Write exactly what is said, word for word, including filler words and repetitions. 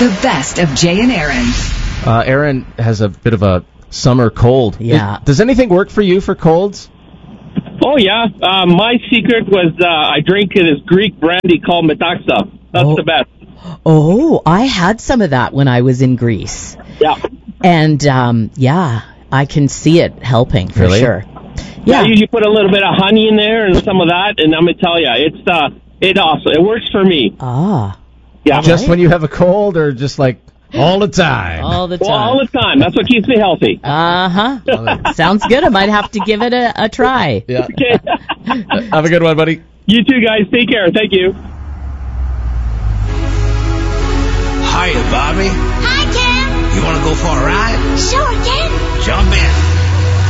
The best of Jay and Aaron. Uh, Aaron has a bit of a summer cold. Yeah. Is, does anything work for you for colds? Oh, yeah. Uh, my secret was uh, I drink this Greek brandy called Metaxa. That's Oh. the best. Oh, I had some of that when I was in Greece. Yeah. And, um, yeah, I can see it helping for Really? sure. Yeah, Yeah. you, you put a little bit of honey in there and some of that, and I'm going to tell you, it's uh, it also, it works for me. Ah, Yeah. Just when you have a cold, or just like all the time? all the Well, all time. the time. That's what keeps me healthy. Uh-huh. Sounds good. I might have to give it a, a try. Yeah. Okay. Have a good one, buddy. You too, guys. Take care. Thank you. Hiya, Bobby. Hi, Ken. You want to go for a ride? Sure, Ken. Jump in.